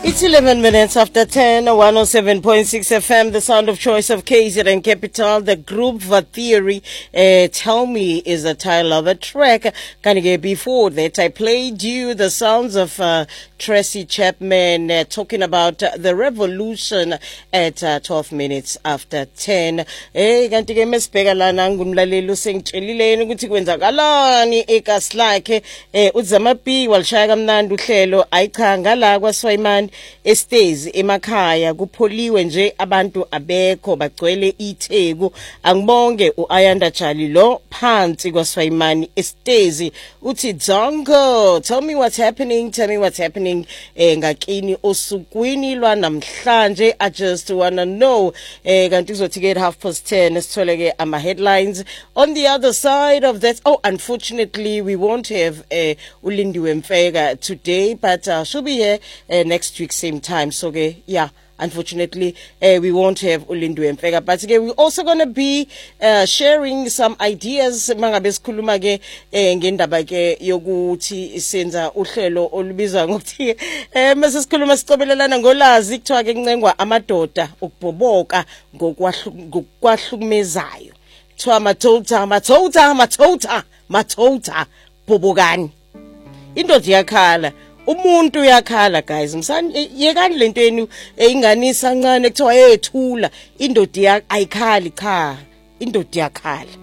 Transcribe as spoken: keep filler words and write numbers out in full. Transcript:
It's eleven minutes after ten, one oh seven point six F M, the sound of choice of K Z N Capital. The group Vatheory, uh, Tell Me is the title of a track. Kanige, before that, I played you the sounds of uh, Tracy Chapman uh, talking about uh, the revolution at uh, twelve minutes after ten. Eh, kanti-ke mesibheka lana ngumlaleli usengitshelileni ukuthi kwenzakalani ekhasi lakhe eh uZamaphi walishaya kamnandi uhlelo ayicha ngala kwaSwayman esitezi emakhaya kupholiwe nje abantu abekho bagcwele iTheku. Angibonge uAyanda Jali lo phansi kwaSwayman esitezi uthi Zongo, tell me what's happening, tell me what's happening eh ngakini osukwini lwa namhlanje. I just wanna know eh kanti kuzothi ke half past ten sitholeke ama headlines. On the other side of that, oh, unfortunately we won't have uh, Ulindiwe Mfeka today, but uh, she'll be here uh, next week same time. So okay, yeah, unfortunately uh, we won't have Ulindiwe Mfeka, but again we're also going to be uh, sharing some ideas mangabe sikhuluma ke ngendaba ke yokuthi senza uhlelo olubizwa ngokuthi eh mase sikhuluma sicobelelana ngolazi kuthiwa ke kuncengwa amadoda ukubhoboka ngokwahlukumezayo. Kuthiwa mathotha mathotha mathotha mathotha bhobokani. Indoda iyakhala, umuntu uyakhala guys. Msani yekani lento yenu inganisa kancane kuthiwa ethula. Indoda ayikhali cha, indoda iyakhala.